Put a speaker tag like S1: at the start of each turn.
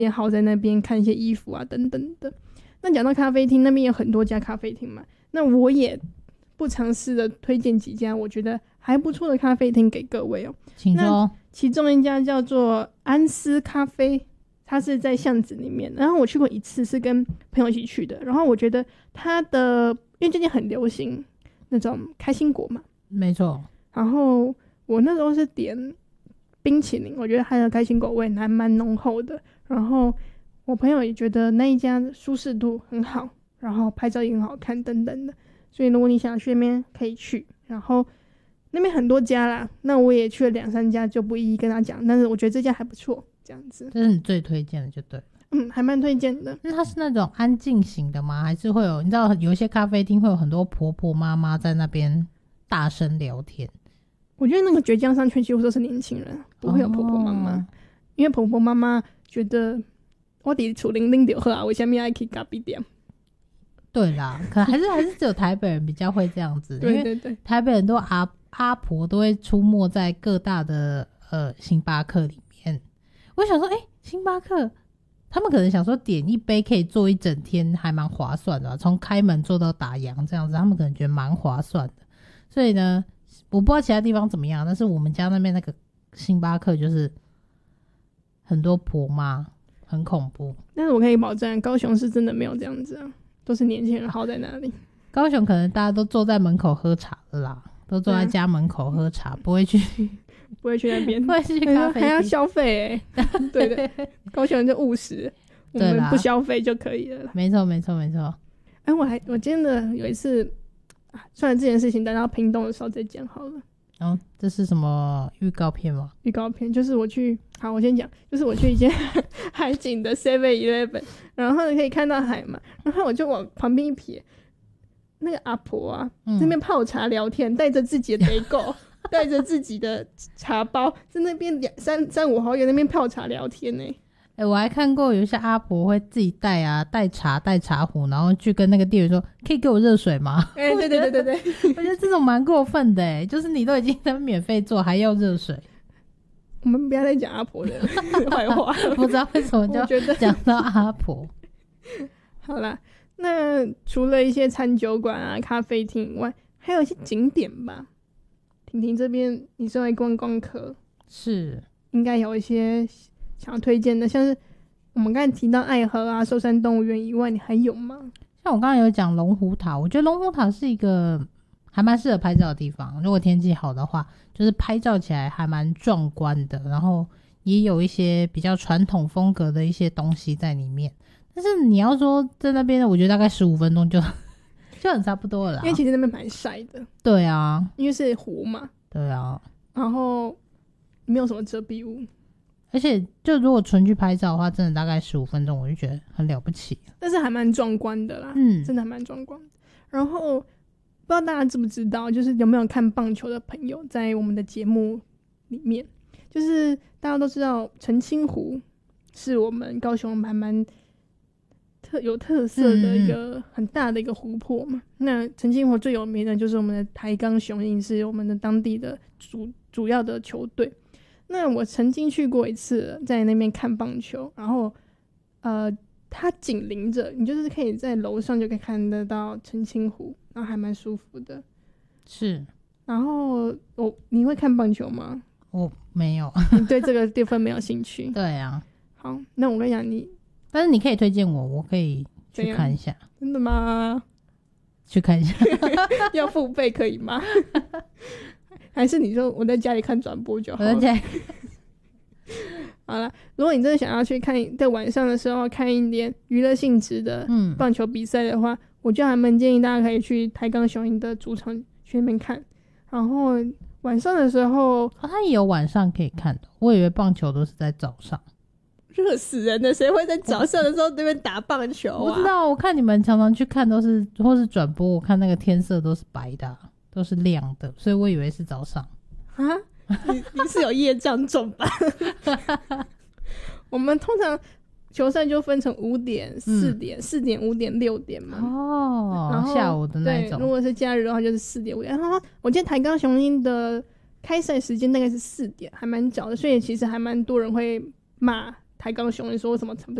S1: 也好在那边看一些衣服啊等等的。那讲到咖啡厅，那边有很多家咖啡厅嘛，那我也不尝试的推荐几家我觉得还不错的咖啡厅给各位哦。
S2: 请说。
S1: 其中一家叫做安斯咖啡，它是在巷子里面，然后我去过一次，是跟朋友一起去的。然后我觉得它的，因为最近很流行那种开心果嘛，
S2: 没错。
S1: 然后我那时候是点冰淇淋，我觉得它的开心果味还蛮浓厚的。然后我朋友也觉得那一家舒适度很好，然后拍照也很好看等等的，所以如果你想去那边可以去。然后那边很多家啦，那我也去了2-3家，就不一一跟他讲，但是我觉得这家还不错，这样子。
S2: 这是你最推荐的就对了。
S1: 还蛮推荐的。
S2: 那它是那种安静型的吗？还是会有，你知道有一些咖啡厅会有很多婆婆妈妈在那边大声聊天？
S1: 我觉得那个倔强商圈几乎都是年轻人，不会有婆婆妈妈，因为婆婆妈妈觉得我在厝邻拎就好啊，为什么要去咖啡店？
S2: 对啦，可还是只有台北人比较会这样子。
S1: 对对对，
S2: 台北人都阿婆都会出没在各大的星巴克里面。我想说星巴克他们可能想说点一杯可以坐一整天，还蛮划算的，从开门做到打烊这样子，他们可能觉得蛮划算的。所以呢，我不知道其他地方怎么样，但是我们家那边那个星巴克就是很多婆妈，很恐怖。
S1: 但是我可以保证高雄是真的没有这样子啊，都是年轻人耗在那里。
S2: 高雄可能大家都坐在门口喝茶了啦，都坐在家门口喝茶，不会去
S1: 那边，
S2: 不会去咖啡厅，
S1: 还要消费对的，高雄人就务实，我们不消费就可以了。
S2: 没错没错没错。
S1: 我真的有一次算了，这件事情等到屏东的时候再讲好了。
S2: 这是什么预告片吗？
S1: 预告片就是我先讲，就是我去一间海景的 7-Eleven， 然后可以看到海嘛，然后我就往旁边一瞥，那个阿婆啊，那边泡茶聊天，带着自己的杯垢带着自己的茶包，在那边3-5好友那边泡茶聊天呢。
S2: 我还看过有一些阿婆会自己带茶带茶壶，然后去跟那个店员说可以给我热水吗？
S1: 对，我
S2: 觉得这种蛮过分的就是你都已经在免费做还要热水。
S1: 我们不要再讲阿婆的坏话
S2: 不知道为什么就讲到阿婆。
S1: 好啦，那除了一些餐酒馆啊咖啡厅以外，还有一些景点吧。婷婷这边你身为观光客，
S2: 是
S1: 应该有一些想要推荐的，像是我们刚才提到爱河啊寿山动物园以外，你还有吗？
S2: 像我刚刚有讲龙虎塔，我觉得龙虎塔是一个还蛮适合拍照的地方，如果天气好的话，就是拍照起来还蛮壮观的，然后也有一些比较传统风格的一些东西在里面。但是你要说在那边，我觉得大概15分钟就很差不多了啦，
S1: 因为其实那边蛮晒的。
S2: 对啊，
S1: 因为是湖嘛。
S2: 对啊，
S1: 然后没有什么遮蔽物，
S2: 而且就如果纯去拍照的话，真的大概15分钟我就觉得很了不起，
S1: 但是还蛮壮观的啦。真的还蛮壮观的。然后不知道大家知不知道，就是有没有看棒球的朋友在我们的节目里面，就是大家都知道澄清湖是我们高雄还蛮有特色的一个很大的一个湖泊嘛。那澄清湖最有名的就是我们的台钢雄鹰，是我们的当地的主要的球队。那我曾经去过一次，在那边看棒球，然后它紧邻着，你就是可以在楼上就可以看得到澄清湖，然后还蛮舒服的。
S2: 是。
S1: 然后你会看棒球吗？
S2: 我没有。
S1: 你对这个地方没有兴趣？
S2: 对啊。
S1: 好，那我跟你讲，
S2: 但是你可以推荐我可以去看一下。
S1: 真的吗？
S2: 去看一下。
S1: 要付费可以吗？还是你说我在家里看转播就好了？
S2: 我在家里。
S1: 好了，如果你真的想要去看，在晚上的时候看一点娱乐性质的棒球比赛的话，我就还蛮建议大家可以去台钢雄鹰的主场去那边看。然后晚上的时候，
S2: 它也有晚上可以看的，我以为棒球都是在早上。
S1: 热死人了，谁会在早上的时候那边打棒球啊？
S2: 我不知道，我看你们常常去看都是或是转播，我看那个天色都是白的都是亮的，所以我以为是早上
S1: 啊。你是有业障重吧？我们通常球赛就分成5点、4点、4点、5点、6点嘛。然后
S2: 下午的那种。
S1: 对，如果是假日的话就是4点、5点。然后我记得台钢雄鹰的开赛时间大概是4点，还蛮早的，所以其实还蛮多人会骂抬高雄人说为什么